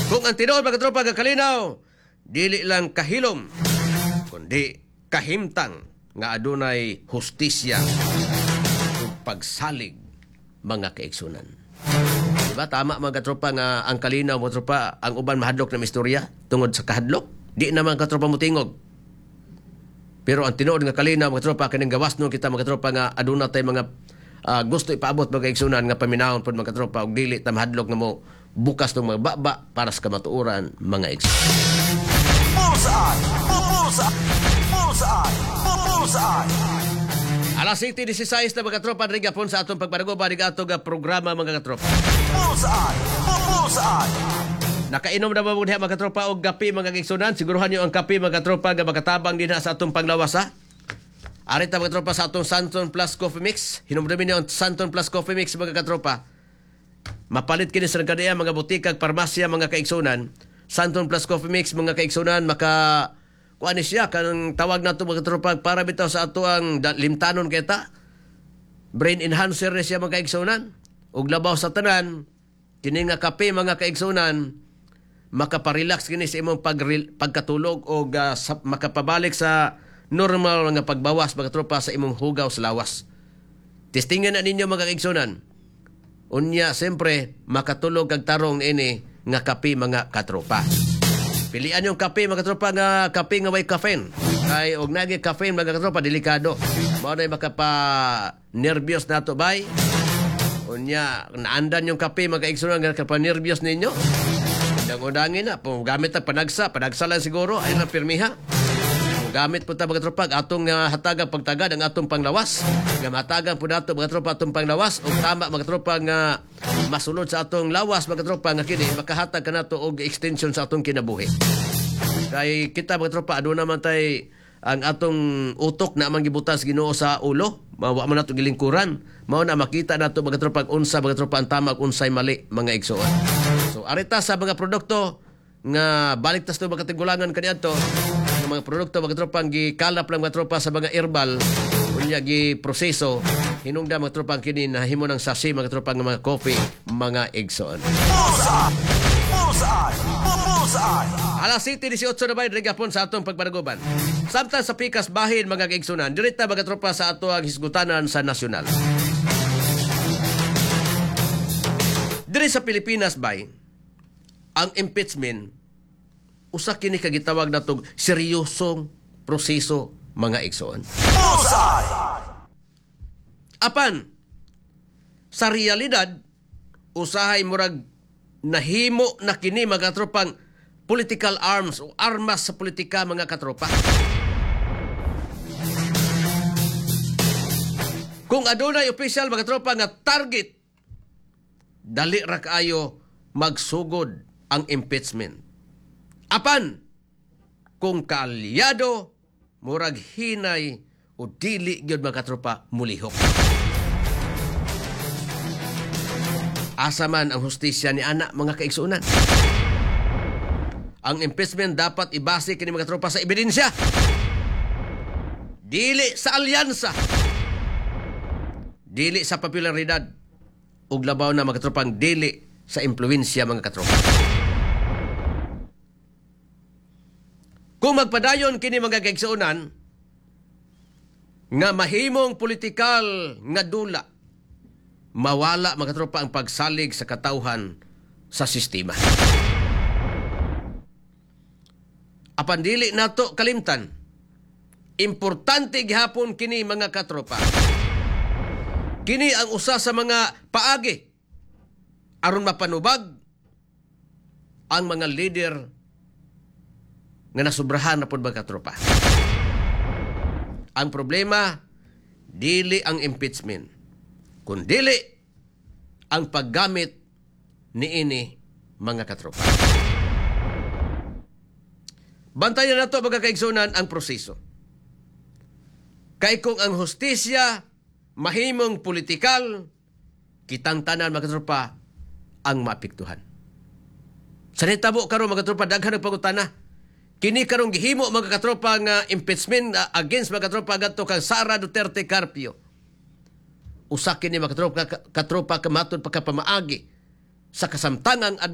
Kung ang tinuod mga katropa nga kalinaw, dili lang kahilom, kundi kahimtang nga adunay hustisya ug pagsalig mga kaigsunan. Diba? Tama mga katropa nga ang kalinaw mga katropa, ang uban mahadlok na istorya tungod sa kahadlok. Di naman katropa mo tingog. Pero ang tinuod nga kalinaw mga katropa, kaning gawas nung kita mga katropa nga aduna tay mga gusto ipaabot mga kaigsunan nga paminahon pod mga katropa ug dili ta mahadlok nga mo bukas ng mga baba para sa kamatuoran mga igsunan. Bullseye! Alas 7:16 na mga katropa, rigapon sa atong pagpanagoba ning atong programa mga katropa. Bullseye! Nakainom na ba mo diha mga katropa og kape mga kaigsunan? Siguruhan niyo ang kape mga katropa nga makatabang dinha sa atong panglawas ha. Ari ta mga katropa sa atong Santon Plus Coffee Mix. Hinumdumin niyo ang Santon Plus Coffee Mix mga katropa. Mapalit kini sa nagkadaya mga butika ag parmasya mga kaigsunan. Santon Plus Coffee Mix mga kaigsunan maka kuan siya kanang tawag nato mga katropa para bitaw sa ato ang limtanon kita. Brain enhancer siya mga kaigsunan. Ug labaw sa tanan kini nga kape mga kaigsunan makaparelax kini sa imong pagkatulog o makapabalik sa normal nga pagbawas mga katropa sa imong hugaw sa lawas. Testingan na ninyo mga kaigsunan. Unya, siyempre, makatulog kag tarong ini nga kape mga katropa. Pilian yung kape mga katropa nga kape nga may caffeine. Kay og nagi caffeine mga katropa, delikado. Mao na makapa-nervyos nato bay. Unya, naandan yung kape mga kaigsunan nga kapa-nervyos ninyo. Udang-udangin na. Gamit ang panagsa lang siguro. Ay na pirmiha. Gamit po ta mga tropa atong hatagang pagtagad ang atong panglawas. Nga matagan po nato mga tropa atong panglawas o tama mga tropa nga masulod sa atong lawas mga tropa nga kini makahatag kanato og extension sa atong kinabuhi. Kay kita mga tropa aduna man tay ang atong utok na mangibutan sa Ginoo sa ulo, mawa man nato gilingkuran, mao na makita nato mga tropa unsa mga tropa ang tama ug unsay mali mga igsoon. So arita sa mga produkto nga balik tas to mga tigulangan kaniadto mga produkto mga tropa ang gikalap lang mga tropa sa mga herbal unya gi proseso hinungdan mga tropa kini na himo ng sachet mga tropa ng mga coffee mga igsoon. Alas 7:18 na ba rigapon sa atong pagpanaguban. Samtang sa pikas bahin mga igsunan direta mga tropa sa ato ang hisgutanan sa nasyonal. Diri sa Pilipinas bay ang impeachment usa kini kagitawag natong seryosong proseso mga igsoon. Apan sa realidad usahay murag nahimo na kini mga katropang political arms o armas sa politika mga katropa. Kung adunay opisyal mga katropa nga target dali ra kaayo magsugod ang impeachment. Apan, kung kaalyado, murag hinay o dili gyud mga katropa mulihok. Asa man ang hustisya ni ana mga kaigsunan. Ang impeachment dapat ibase kini mga katropa sa ebidensya. Dili sa alyansa. Dili sa popularidad. Ug labaw na mga katropang dili sa impluwensya mga katropa. Kung magpadayon kini mga kaigsunan nga mahimong politikal nga dula, mawala mga tropa ang pagsalig sa katawhan sa sistema. Apan dili nato kalimtan, importante gihapon kini mga katropa. Kini ang usa sa mga paagi aron mapanubag ang mga leader nga nasubrahan na po mga tropa. Ang problema, dili ang impeachment, kundili ang paggamit niini mga katropa. Bantayan na ito mga kaigsunan ang proseso. Kay kung ang hustisya mahimong politikal, kitang tanan mga katropa ang maapektuhan. Sa nitabo karon mga katropa daghan ng pangutana. Kini karong gihimo mga katropa nga impeachment against mga katropa gadto kang Sara Duterte Carpio. Usa kini mga katropa kamatud pagkapamaagi sa kasamtangang